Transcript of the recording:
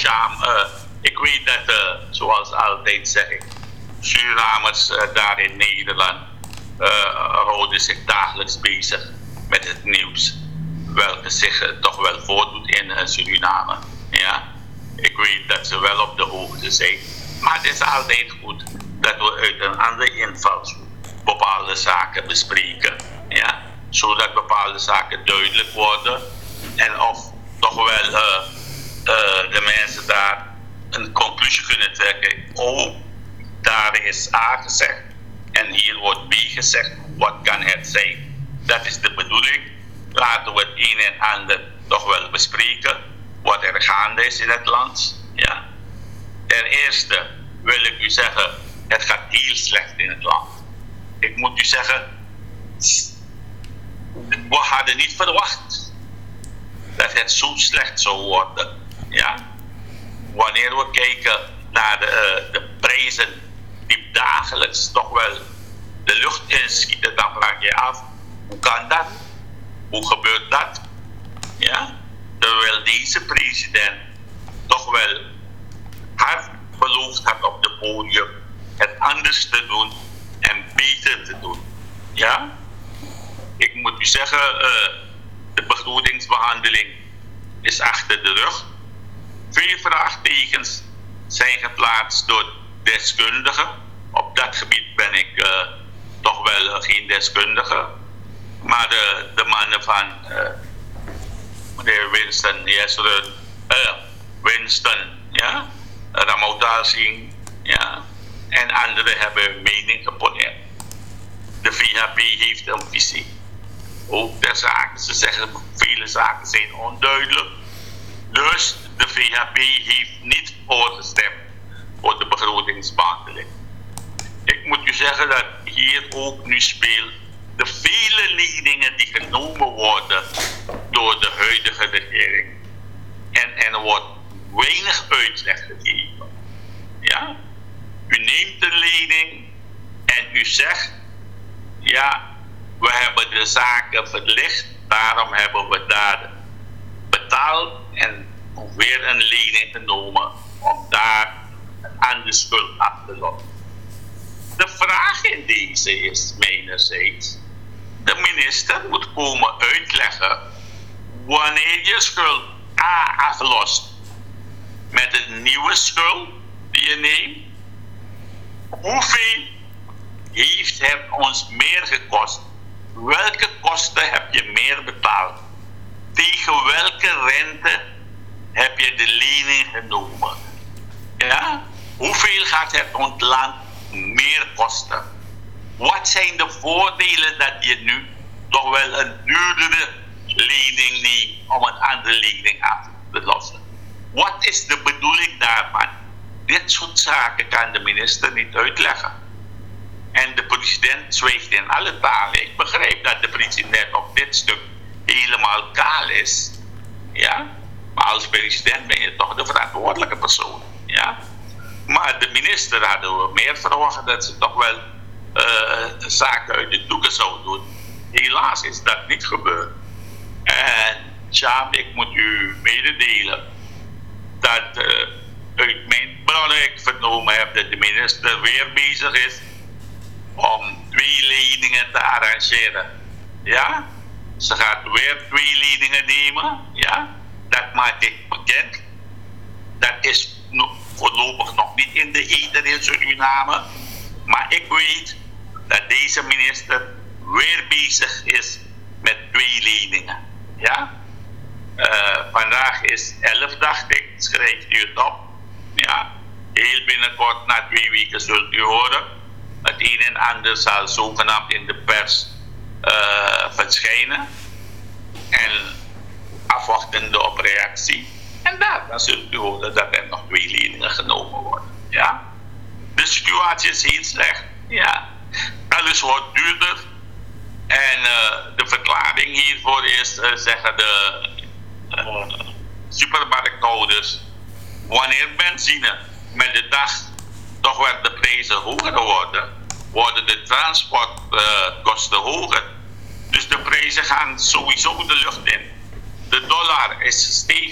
Sjaam, ik weet dat, zoals altijd zeg ik, Surinamers daar in Nederland houden zich dagelijks bezig met het nieuws, welke zich toch wel voordoet in Suriname. Ja? Ik weet dat ze wel op de hoogte zijn, maar het is altijd goed dat we uit een andere invalshoek bepaalde zaken bespreken, ja? Zodat bepaalde zaken duidelijk worden en of toch wel de mensen daar een conclusie kunnen trekken. Oh, daar is A gezegd en hier wordt B gezegd. Wat kan het zijn? Dat is de bedoeling. Laten we het een en ander toch wel bespreken. Wat er gaande is in het land. Ja. Ten eerste wil ik u zeggen, het gaat heel slecht in het land. Ik moet u zeggen, we hadden niet verwacht dat het zo slecht zou worden. Ja. Wanneer we kijken naar de prijzen die dagelijks toch wel de lucht inschieten, dan vraag je af, hoe kan dat? Hoe gebeurt dat? Ja? Terwijl deze president toch wel hard beloofd had op het podium het anders te doen en beter te doen. Ja? Ik moet u zeggen, de begrotingsbehandeling is achter de rug. Veel vraagtekens zijn geplaatst door deskundigen. Op dat gebied ben ik toch wel geen deskundige. Maar de mannen van meneer Winston, ja, Ramautal-Singh, ja, en anderen hebben hun mening geponeerd. De VHP heeft een visie. Ook der zaken, ze zeggen vele zaken zijn onduidelijk. Dus de VHP heeft niet voorgestemd voor de begrotingsbehandeling. Ik moet u zeggen dat hier ook nu speelt de vele leningen die genomen worden door de huidige regering. En er wordt weinig uitleg gegeven. Ja? U neemt de lening en u zegt, ja, we hebben de zaken verlicht, daarom hebben we daar betaald en weer een lening genomen om daar aan de schuld af te lossen. De vraag in deze is mijnerzijds, de minister moet komen uitleggen wanneer je schuld A aflost met een nieuwe schuld die je neemt. Hoeveel heeft het ons meer gekost? Welke kosten heb je meer betaald? Tegen welke rente heb je de lening genomen? Ja? Hoeveel gaat het ons land meer kosten? Wat zijn de voordelen dat je nu toch wel een duurdere lening neemt om een andere lening af te lossen? Wat is de bedoeling daarvan? Dit soort zaken kan de minister niet uitleggen. En de president zwijgt in alle talen. Ik begrijp dat de president op dit stuk helemaal kaal is. Ja? Maar als president ben je toch de verantwoordelijke persoon. Ja? Maar de minister hadden we meer verwacht dat ze toch wel zaken uit de doeken zou doen. Helaas is dat niet gebeurd. En Sjaam, ik moet u mededelen dat uit mijn bronnen ik vernomen heb dat de minister weer bezig is om 2 leningen te arrangeren. Ja? Ze gaat weer 2 leningen nemen. Ja? Dat maak ik bekend. Dat is voorlopig nog niet in de eten in Suriname. Maar ik weet dat deze minister weer bezig is met 2 leningen. Ja? Vandaag is 11, dacht ik. Schrijft u het op. Ja? Heel binnenkort, na 2 weken, zult u horen. Het een en ander zal zogenaamd in de pers verschijnen. En afwachtende op reactie. En dan zult u horen dat er nog 2 leningen genomen worden. Ja? De situatie is heel slecht. Ja. Alles wordt duurder. En de verklaring hiervoor is, zeggen de supermarkthouders, wanneer benzine met de dag toch weer de prijzen hoger worden de transportkosten hoger. Dus de prijzen gaan sowieso de lucht in. De dollar is gestegen